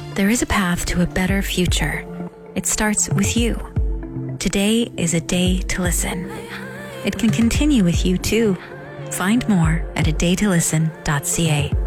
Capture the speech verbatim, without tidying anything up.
There is a path to a better future. It starts with you. Today is a day to listen. It can continue with you too. Find more at a day to listen dot c a.